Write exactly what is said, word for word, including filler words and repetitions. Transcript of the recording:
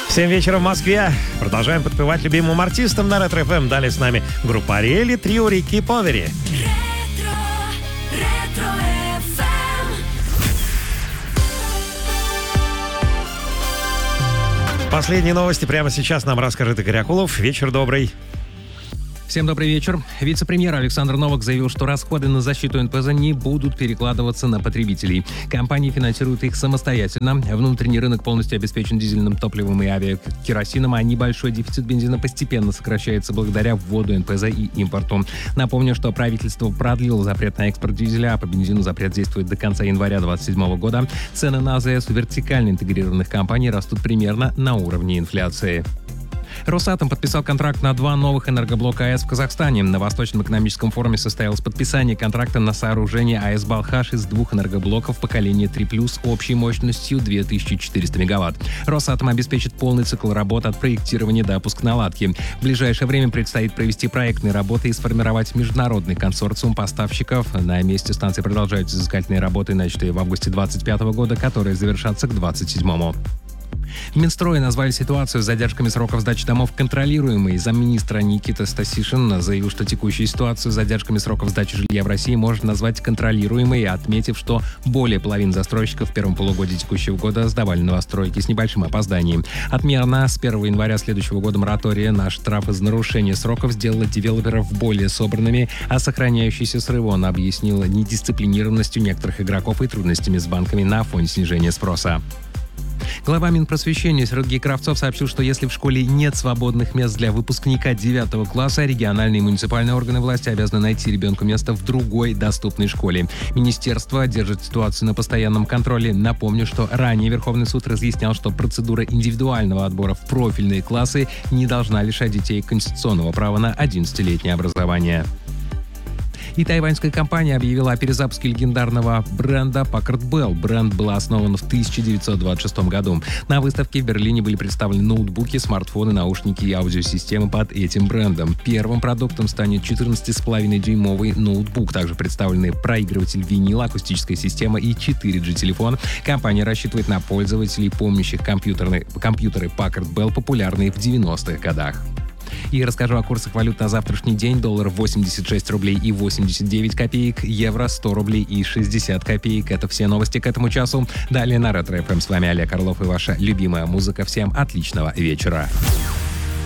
Семь вечера в Москве. Продолжаем подпевать любимым артистам на Ретро эф эм. Далее с нами группа Ариэль и трио Рики Повери. Ретро, Ретро эф эм. Последние новости прямо сейчас нам расскажет Игорь Акулов. Вечер добрый. Всем добрый вечер. Вице-премьер Александр Новак заявил, что расходы на защиту эн пэ зэ не будут перекладываться на потребителей. Компании финансируют их самостоятельно. Внутренний рынок полностью обеспечен дизельным топливом и авиакеросином, а небольшой дефицит бензина постепенно сокращается благодаря вводу эн пэ зэ и импорту. Напомню, что правительство продлило запрет на экспорт дизеля, а по бензину запрет действует до конца января двадцать седьмого года. Цены на а зэ эс у вертикально интегрированных компаний растут примерно на уровне инфляции. Росатом подписал контракт на два новых энергоблока АЭС в Казахстане. На Восточном экономическом форуме состоялось подписание контракта на сооружение АЭС «Балхаш» из двух энергоблоков поколения три плюс общей мощностью две тысячи четыреста мегаватт. Росатом обеспечит полный цикл работ от проектирования до пусконаладки. В ближайшее время предстоит провести проектные работы и сформировать международный консорциум поставщиков. На месте станции продолжаются изыскательные работы, начатые в августе двадцать пятого года, которые завершатся к двадцать седьмому. В Минстрое назвали ситуацию с задержками сроков сдачи домов контролируемой. Замминистра Никита Стасишин заявил, что текущую ситуацию с задержками сроков сдачи жилья в России может назвать контролируемой, отметив, что более половины застройщиков в первом полугодии текущего года сдавали новостройки с небольшим опозданием. Отмена с первого января следующего года моратория на штрафы за нарушение сроков сделала девелоперов более собранными, а сохраняющийся срыв он объяснил недисциплинированностью некоторых игроков и трудностями с банками на фоне снижения спроса. Глава Минпросвещения Сергей Кравцов сообщил, что если в школе нет свободных мест для выпускника девятого класса, региональные и муниципальные органы власти обязаны найти ребенку место в другой доступной школе. Министерство держит ситуацию на постоянном контроле. Напомню, что ранее Верховный суд разъяснял, что процедура индивидуального отбора в профильные классы не должна лишать детей конституционного права на одиннадцатилетнее образование. И тайваньская компания объявила о перезапуске легендарного бренда Packard Bell. Бренд был основан в тысяча девятьсот двадцать шестом году. На выставке в Берлине были представлены ноутбуки, смартфоны, наушники и аудиосистемы под этим брендом. Первым продуктом станет четырнадцать целых пять десятых дюймовый ноутбук. Также представлены проигрыватель винила, акустическая система и четыре джи телефон. Компания рассчитывает на пользователей, помнящих компьютеры, компьютеры Packard Bell, популярные в девяностых годах. И расскажу о курсах валют на завтрашний день. Доллар восемьдесят шесть рублей и восемьдесят девять копеек, евро сто рублей и шестьдесят копеек. Это все новости к этому часу. Далее на Ретро эф эм. С вами Олег Орлов и ваша любимая музыка. Всем отличного вечера.